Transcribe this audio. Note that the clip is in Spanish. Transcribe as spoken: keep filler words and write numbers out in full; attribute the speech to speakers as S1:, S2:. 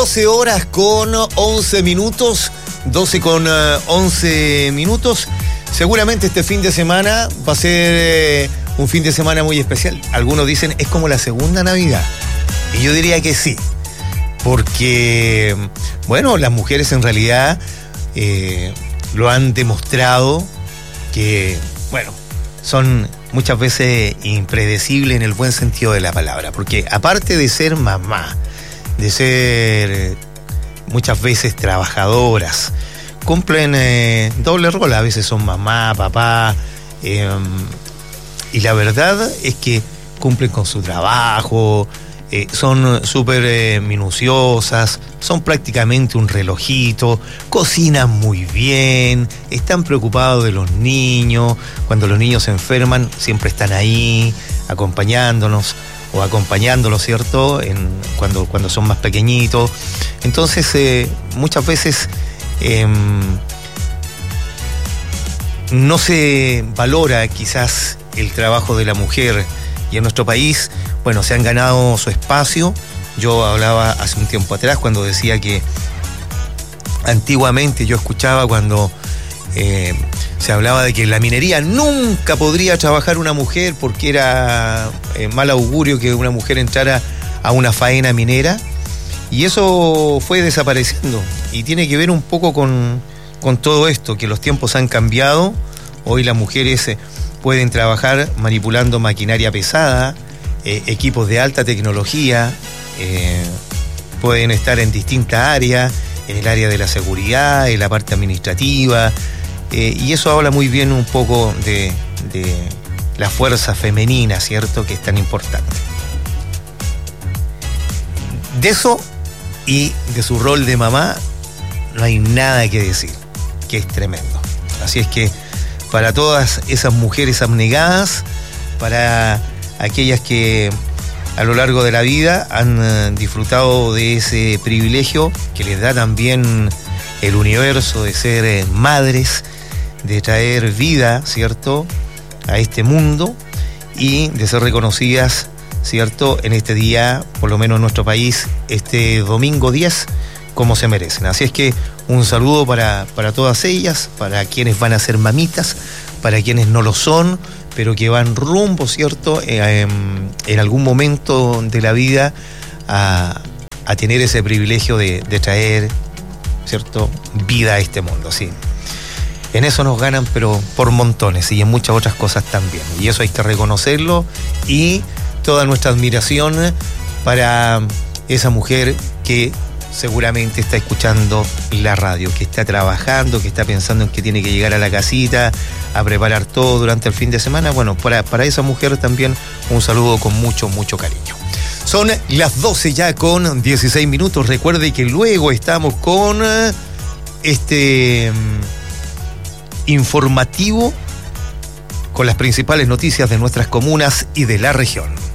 S1: doce horas con once minutos, doce con once minutos. Seguramente este fin de semana va a ser eh, un fin de semana muy especial. Algunos dicen es como la segunda Navidad. Y yo diría que sí. Porque, bueno, las mujeres en realidad eh, lo han demostrado que, bueno, son muchas veces impredecibles en el buen sentido de la palabra. Porque aparte de ser mamá, de ser muchas veces trabajadoras, cumplen eh, doble rol. A veces son mamá, papá, eh, y la verdad es que cumplen con su trabajo, eh, son súper eh, minuciosas, son prácticamente un relojito, cocinan muy bien, están preocupados de los niños. Cuando los niños se enferman siempre están ahí acompañándonos o acompañándolos, ¿cierto? En, cuando, cuando son más pequeñitos. Entonces, eh, muchas veces eh, no se valora quizás el trabajo de la mujer, y en nuestro país, bueno, se han ganado su espacio. Yo hablaba hace un tiempo atrás cuando decía que antiguamente yo escuchaba cuando eh, se hablaba de que en la minería nunca podría trabajar una mujer porque era eh, mal augurio que una mujer entrara a una faena minera, y eso fue desapareciendo, y tiene que ver un poco con, con todo esto, que los tiempos han cambiado. Hoy las mujeres eh, pueden trabajar manipulando maquinaria pesada, eh, equipos de alta tecnología, eh, pueden estar en distintas áreas, en el área de la seguridad, en la parte administrativa. Eh, y eso habla muy bien un poco de, de la fuerza femenina, ¿cierto?, que es tan importante. De eso y de su rol de mamá no hay nada que decir, que es tremendo. Así es que para todas esas mujeres abnegadas, para aquellas que a lo largo de la vida han disfrutado de ese privilegio que les da también el universo de ser madres, de traer vida, ¿cierto?, a este mundo, y de ser reconocidas, ¿cierto?, en este día, por lo menos en nuestro país, este domingo diez, como se merecen. Así es que un saludo para, para todas ellas, para quienes van a ser mamitas, para quienes no lo son, pero que van rumbo, ¿cierto?, eh, en algún momento de la vida a, a tener ese privilegio de, de traer, ¿cierto?, vida a este mundo, sí. En eso nos ganan, pero por montones, y en muchas otras cosas también. Y eso hay que reconocerlo, y toda nuestra admiración para esa mujer que seguramente está escuchando la radio, que está trabajando, que está pensando en que tiene que llegar a la casita, a preparar todo durante el fin de semana. Bueno, para, para esa mujer también un saludo con mucho, mucho cariño. Son las doce ya con dieciséis minutos. Recuerde que luego estamos con este informativo con las principales noticias de nuestras comunas y de la región.